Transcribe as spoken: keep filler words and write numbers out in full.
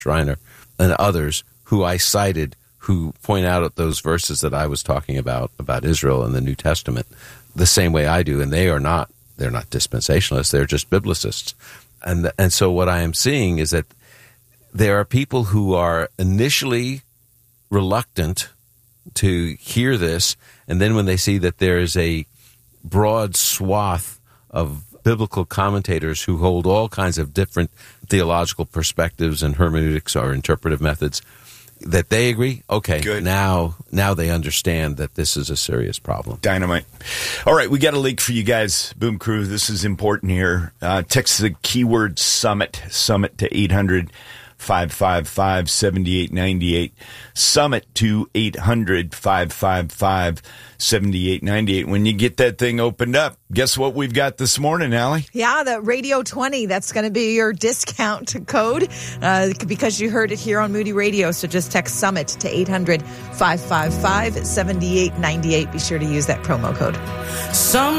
Schreiner, and others who I cited who point out at those verses that I was talking about, about Israel in the New Testament, the same way I do, and they are not, they're not dispensationalists, they're just biblicists. And and so what I am seeing is that there are people who are initially reluctant to hear this, and then when they see that there is a broad swath of biblical commentators who hold all kinds of different theological perspectives and hermeneutics or interpretive methods, that they agree, okay, Good. now now they understand that this is a serious problem. Dynamite. All right, we got a link for you guys, Boom Crew. This is important here. Uh, text the keyword summit, summit to eight hundred, five five five, seven eight nine eight. Summit to eight hundred, five five five, seven eight nine eight. When you get that thing opened up, guess what we've got this morning, Allie? Yeah, the Radio twenty. That's going to be your discount code uh, because you heard it here on Moody Radio. So just text Summit to eight hundred, five five five, seven eight nine eight. Be sure to use that promo code. Some